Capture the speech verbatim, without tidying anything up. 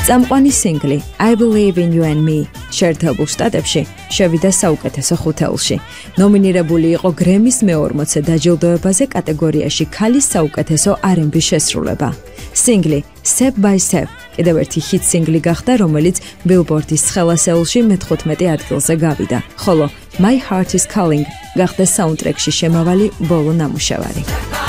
წამყვანი სინგლი I Believe in You and Me შეერთებულ შტატებში შევიდა საუკეთესო ხუთეულში. ნომინირებული იყო გრემის მეორმოცე დაჯილდოებაზე კატეგორიაში ქალის საუკეთესო არ ენდი შესრულება. სინგლი Step by Step კიდევ ერთი ჰიტ სინგლი გახდა, რომელიც Billboard-ის ცხელასეულში მეთხუთმეტე ადგილზე გავიდა, ხოლო My Heart is Calling გახდა საუნდტრეკში შემავალი ბოლო ნამუშევარი.